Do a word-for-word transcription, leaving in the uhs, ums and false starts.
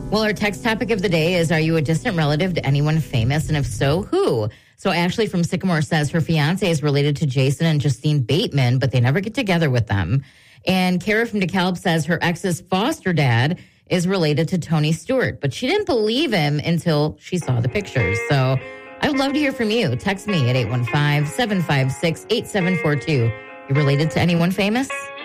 Well, our text topic of the day is, are you a distant relative to anyone famous? And if so, who? So Ashley from Sycamore says her fiance is related to Jason and Justine Bateman, but they never get together with them. And Kara from DeKalb says her ex's foster dad is related to Tony Stewart, but she didn't believe him until she saw the pictures. So I would love to hear from you. Text me at eight one five, seven five six, eight seven four two. You related to anyone famous?